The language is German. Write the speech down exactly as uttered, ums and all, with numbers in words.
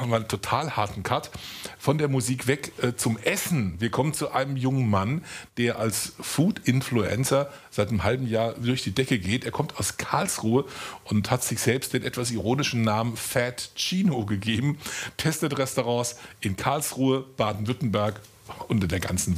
machen wir einen total harten Cut von der Musik weg äh, zum Essen. Wir kommen zu einem jungen Mann, der als Food-Influencer seit einem halben Jahr durch die Decke geht. Er kommt aus Karlsruhe und hat sich selbst den etwas ironischen Namen Fat Chino gegeben, testet Restaurants in Karlsruhe, Baden-Württemberg und in der ganzen